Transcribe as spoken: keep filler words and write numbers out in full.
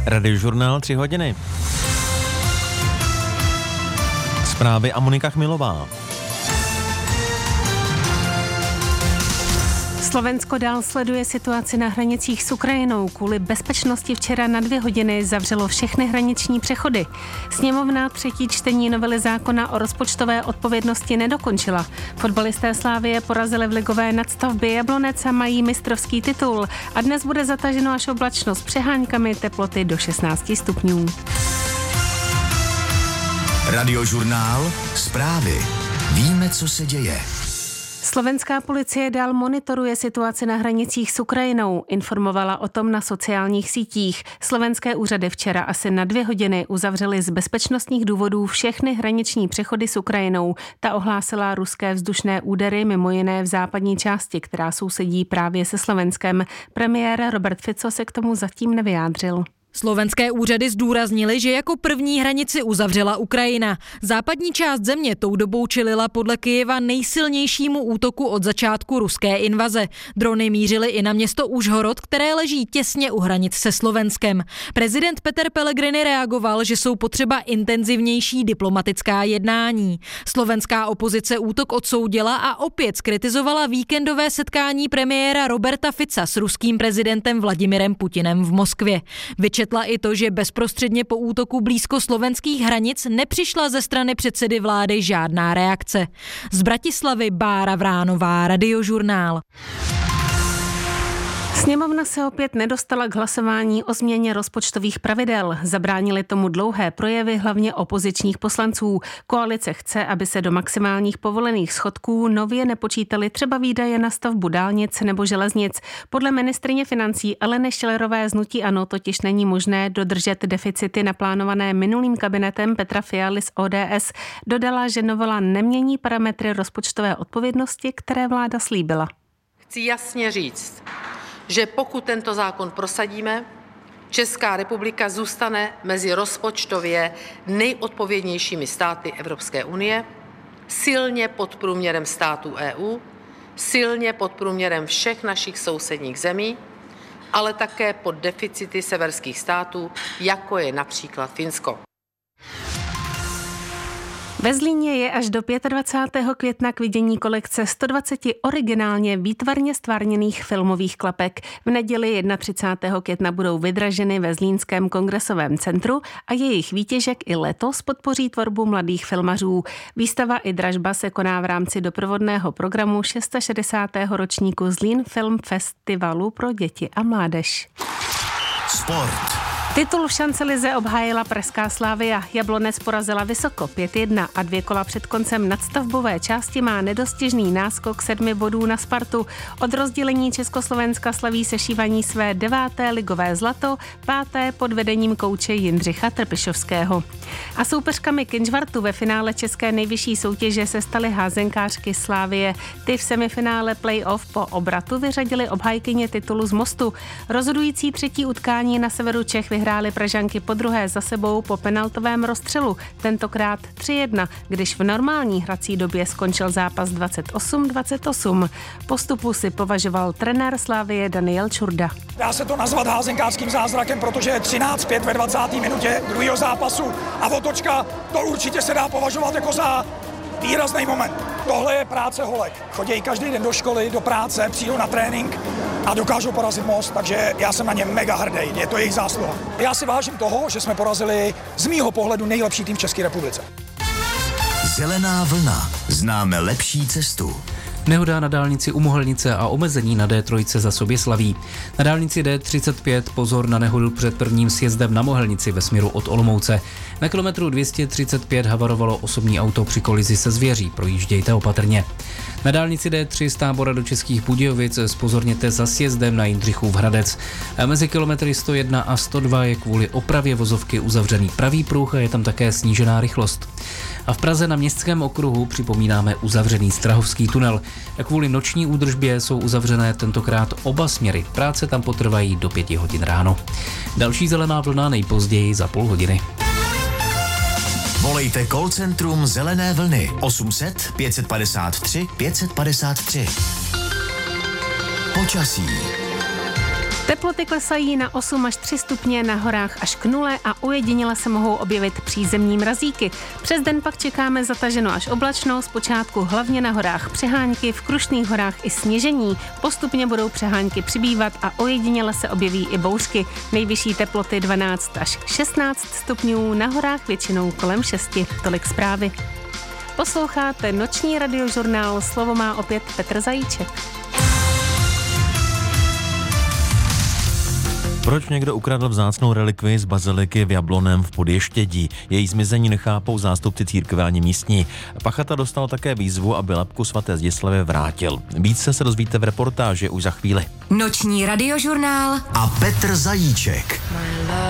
Radiožurnál tři hodiny. Zprávy a Monika Chmilová. Slovensko dál sleduje situaci na hranicích s Ukrajinou. Kvůli bezpečnosti včera na dvě hodiny zavřelo všechny hraniční přechody. Sněmovna třetí čtení novely zákona o rozpočtové odpovědnosti nedokončila. Fotbalisté Slavie porazili v ligové nadstavbě Jablonec a mají mistrovský titul. A dnes bude zataženo až oblačno s přeháňkami, teploty do šestnáct stupňů. Radiožurnál, zprávy. Víme, co se děje. Slovenská policie dál monitoruje situaci na hranicích s Ukrajinou. Informovala o tom na sociálních sítích. Slovenské úřady včera asi na dvě hodiny uzavřely z bezpečnostních důvodů všechny hraniční přechody s Ukrajinou. Ta ohlásila ruské vzdušné údery, mimo jiné v západní části, která sousedí právě se Slovenskem. Premiér Robert Fico se k tomu zatím nevyjádřil. Slovenské úřady zdůraznily, že jako první hranici uzavřela Ukrajina. Západní část země tou dobou čelila podle Kyjeva nejsilnějšímu útoku od začátku ruské invaze. Drony mířily i na město Užhorod, které leží těsně u hranic se Slovenskem. Prezident Peter Pellegrini reagoval, že jsou potřeba intenzivnější diplomatická jednání. Slovenská opozice útok odsoudila a opět zkritizovala víkendové setkání premiéra Roberta Fica s ruským prezidentem Vladimirem Putinem v Moskvě. Vyčetla i to, že bezprostředně po útoku blízko slovenských hranic nepřišla ze strany předsedy vlády žádná reakce. Z Bratislavy Bára Vránová, Radiožurnál. Sněmovna se opět nedostala k hlasování o změně rozpočtových pravidel. Zabránili tomu dlouhé projevy hlavně opozičních poslanců. Koalice chce, aby se do maximálních povolených schodků nově nepočítaly třeba výdaje na stavbu dálnic nebo železnic. Podle ministryně financí Aleny Schillerové z hnutí ANO totiž není možné dodržet deficity naplánované minulým kabinetem Petra Fialy z O D S. Dodala, že novela nemění parametry rozpočtové odpovědnosti, které vláda slíbila. Chci jasně říct, že pokud tento zákon prosadíme, Česká republika zůstane mezi rozpočtově nejodpovědnějšími státy Evropské unie, silně pod průměrem států E U, silně pod průměrem všech našich sousedních zemí, ale také pod deficity severských států, jako je například Finsko. Ve Zlíně je až do dvacátého pátého května k vidění kolekce sto dvacet originálně výtvarně stvárněných filmových klapek. V neděli třicátého prvního května budou vydraženy ve Zlínském kongresovém centru a jejich výtěžek i letos podpoří tvorbu mladých filmařů. Výstava i dražba se koná v rámci doprovodného programu šedesátého šestého ročníku Zlín Film Festivalu pro děti a mládež. Sport. Titul v šancelize obhájila pražská Slavia. Jablonec porazila Vysoko pět jedna a dvě kola před koncem nadstavbové části má nedostižný náskok sedmi bodů na Spartu. Od rozdělení Československa slaví sešívaní své deváté ligové zlato, páté pod vedením kouče Jindřicha Trpišovského. A soupeřkami Kynžvartu ve finále české nejvyšší soutěže se staly házenkářky Slavie. Ty v semifinále play-off po obratu vyřadily obhájkyně titulu z Mostu. Rozhodující třetí utkání na severu Čech vyhrály Pražanky podruhé za sebou po penaltovém rozstřelu, tentokrát tři jedna, když v normální hrací době skončil zápas dvacet osm dvacet osm. Postupu si považoval trenér Slavie Daniel Čurda. Dá se to nazvat házenkářským zázrakem, protože je třináct pět ve dvacáté minutě druhého zápasu a otočka, to určitě se dá považovat jako za výrazný moment. Tohle je práce holek. Chodí každý den do školy, do práce, přijdou na trénink a dokážou porazit Most, takže já jsem na ně mega hrdý, je to jejich zásluha. Já si vážím toho, že jsme porazili z mýho pohledu nejlepší tým v České republice. Zelená vlna. Známe lepší cestu. Nehoda na dálnici u Mohelnice a omezení na D tři za Soběslaví. Na dálnici D třicet pět pozor na nehodu před prvním sjezdem na Mohelnici ve směru od Olomouce. Na kilometru dvě stě třicet pět havarovalo osobní auto při kolizi se zvěří, projíždějte opatrně. Na dálnici D tři z Tábora do Českých Budějovic zpozorněte za sjezdem na Jindřichův Hradec. A mezi kilometry sto jedna a sto dva je kvůli opravě vozovky uzavřený pravý pruh a je tam také snížená rychlost. A v Praze na Městském okruhu připomínáme uzavřený Strahovský tunel. Kvůli noční údržbě jsou uzavřené tentokrát oba směry. Práce tam potrvají do pěti hodin ráno. Další zelená vlna nejpozději za půl hodiny. Volejte call centrum Zelené vlny osm set pět padesát tři pět padesát tři. Počasí. Teploty klesají na osm až tři stupně, na horách až k nule a ojediněle se mohou objevit přízemní mrazíky. Přes den pak čekáme zataženo až oblačno, zpočátku hlavně na horách přehánky, v Krušných horách i sněžení. Postupně budou přehánky přibývat a ojediněle se objeví i bouřky. Nejvyšší teploty dvanáct až šestnáct stupňů, na horách většinou kolem šesti. Tolik zprávy. Posloucháte noční radiožurnál, slovo má opět Petr Zajíček. Proč někdo ukradl vzácnou relikvii z baziliky v Jablonném v Podještědí? Její zmizení nechápou zástupci církve ani místní. Pachatel dostal také výzvu, aby lebku svaté Zdislavy vrátil. Více se dozvíte v reportáži už za chvíli. Noční radiožurnál a Petr Zajíček.